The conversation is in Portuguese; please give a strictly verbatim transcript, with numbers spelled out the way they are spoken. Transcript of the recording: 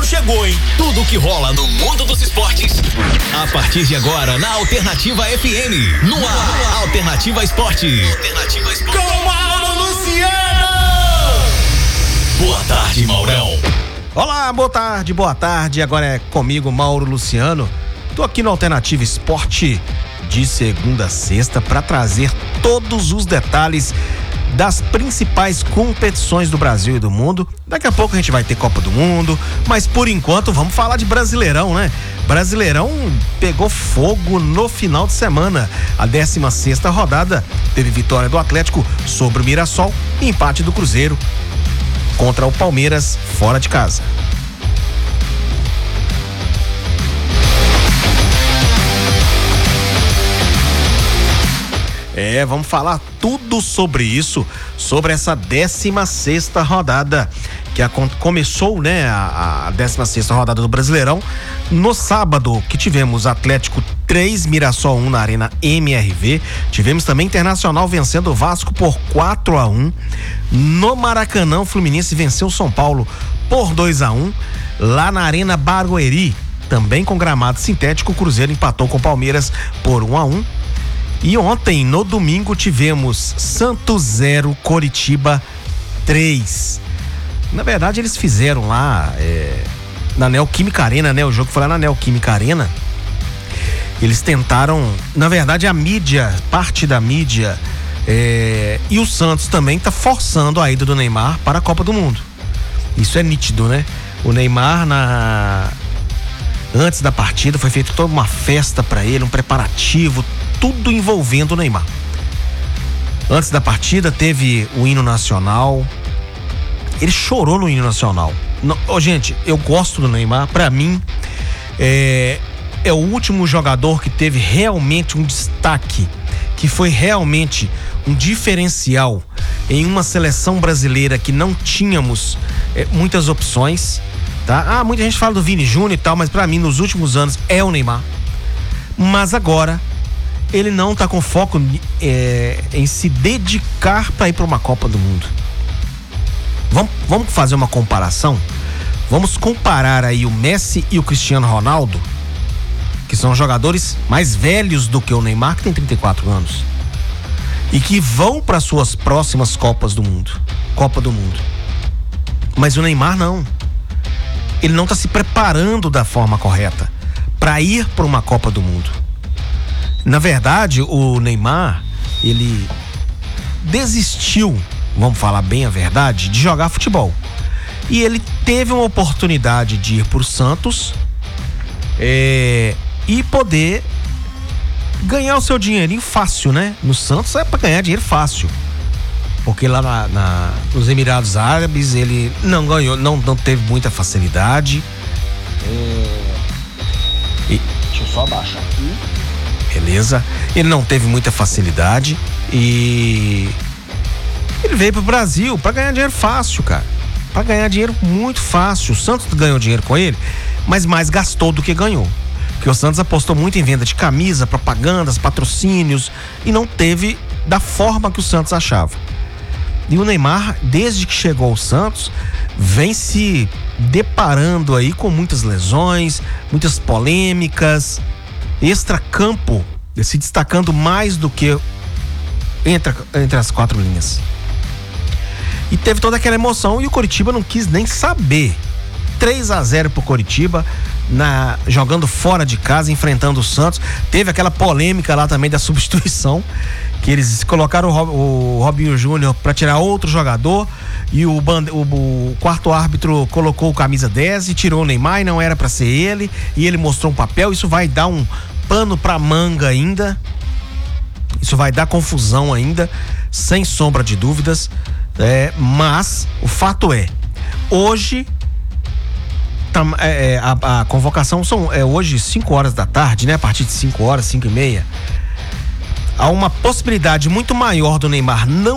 Mauro chegou, hein? Tudo o que rola no mundo dos esportes. A partir de agora, na Alternativa F M. No ar, Alternativa Esporte. Alternativa Esporte. Com Mauro Luciano. Boa tarde, Maurão. Olá, boa tarde, boa tarde. Agora é comigo, Mauro Luciano. Tô aqui no Alternativa Esporte de segunda a sexta para trazer todos os detalhes das principais competições do Brasil e do mundo. Daqui a pouco a gente vai ter Copa do Mundo, mas por enquanto vamos falar de Brasileirão, né? Brasileirão pegou fogo no final de semana. A décima sexta rodada teve vitória do Atlético sobre o Mirassol e empate do Cruzeiro contra o Palmeiras fora de casa. É, vamos falar tudo sobre isso, sobre essa décima sexta rodada, que a, começou, né, a, a décima sexta rodada do Brasileirão, no sábado, que tivemos Atlético três, Mirassol um na Arena M R V, tivemos também Internacional vencendo o Vasco por quatro a um, no Maracanã o Fluminense venceu o São Paulo por dois a um, lá na Arena Barueri, também com gramado sintético, o Cruzeiro empatou com o Palmeiras por um a um. E ontem, no domingo, tivemos Santos zero, Coritiba três. Na verdade, eles fizeram lá é, na Neoquímica Arena, né? O jogo foi lá na Neoquímica Arena. Eles tentaram, na verdade, a mídia, parte da mídia, é, e o Santos também tá forçando a ida do Neymar para a Copa do Mundo. Isso é nítido, né? O Neymar, na... antes da partida, foi feita toda uma festa para ele, um preparativo, tudo envolvendo o Neymar. Antes da partida teve o hino nacional. Ele chorou no hino nacional. Não, oh, gente, eu gosto do Neymar. Pra mim é, é o último jogador que teve realmente um destaque, que foi realmente um diferencial em uma seleção brasileira que não tínhamos é, muitas opções, tá? Ah, muita gente fala do Vini Júnior e tal, mas pra mim nos últimos anos é o Neymar. Mas agora ele não tá com foco é, em se dedicar para ir para uma Copa do Mundo. Vamos, vamos fazer uma comparação? Vamos comparar aí o Messi e o Cristiano Ronaldo, que são jogadores mais velhos do que o Neymar, que tem trinta e quatro anos, e que vão para suas próximas Copas do Mundo, Copa do Mundo. Mas o Neymar não. Ele não tá se preparando da forma correta para ir para uma Copa do Mundo. Na verdade, o Neymar, ele desistiu, vamos falar bem a verdade, de jogar futebol. E ele teve uma oportunidade de ir pro Santos é, e poder ganhar o seu dinheirinho fácil, né? No Santos é para ganhar dinheiro fácil. Porque lá na, na, nos Emirados Árabes ele não ganhou, não, não teve muita facilidade. É, e, deixa eu só abaixar aqui. Beleza? Ele não teve muita facilidade e ele veio pro Brasil para ganhar dinheiro fácil, cara. Para ganhar dinheiro muito fácil. O Santos ganhou dinheiro com ele, mas mais gastou do que ganhou. Porque o Santos apostou muito em venda de camisa, propagandas, patrocínios e não teve da forma que o Santos achava. E o Neymar, desde que chegou ao Santos, vem se deparando aí com muitas lesões, muitas polêmicas, extracampo, se destacando mais do que entre, entre as quatro linhas. E teve toda aquela emoção e o Coritiba não quis nem saber. três a zero pro Coritiba, na, jogando fora de casa, enfrentando o Santos. Teve aquela polêmica lá também da substituição, que eles colocaram o, o Robinho Júnior para tirar outro jogador e o, bande, o, o quarto árbitro colocou o camisa dez e tirou o Neymar e não era para ser ele, e ele mostrou um papel. Isso vai dar um pano pra manga ainda, isso vai dar confusão ainda, sem sombra de dúvidas, é, mas o fato é, hoje tá, é, a, a convocação são, é hoje cinco horas da tarde, né? A partir de cinco horas, cinco e meia, há uma possibilidade muito maior do Neymar não